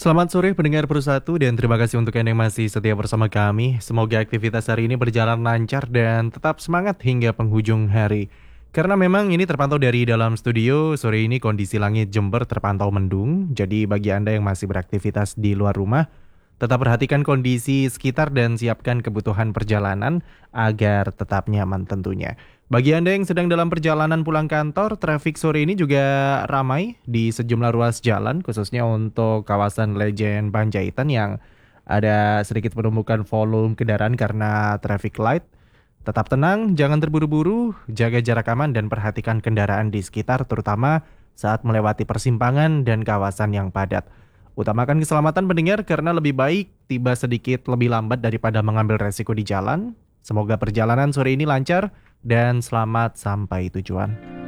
Selamat sore pendengar Persatu dan terima kasih untuk Anda yang masih setia bersama kami. Semoga aktivitas hari ini berjalan lancar dan tetap semangat hingga penghujung hari. Karena memang ini terpantau dari dalam studio, sore ini kondisi langit Jember terpantau mendung. Jadi bagi Anda yang masih beraktivitas di luar rumah, tetap perhatikan kondisi sekitar dan siapkan kebutuhan perjalanan agar tetap nyaman tentunya. Bagi Anda yang sedang dalam perjalanan pulang kantor, trafik sore ini juga ramai di sejumlah ruas jalan, khususnya untuk kawasan Lejen Panjaitan yang ada sedikit penumpukan volume kendaraan karena traffic light. Tetap tenang, jangan terburu-buru, jaga jarak aman dan perhatikan kendaraan di sekitar terutama saat melewati persimpangan dan kawasan yang padat. Utamakan keselamatan pendengar karena lebih baik tiba sedikit lebih lambat daripada mengambil resiko di jalan. Semoga perjalanan sore ini lancar dan selamat sampai tujuan.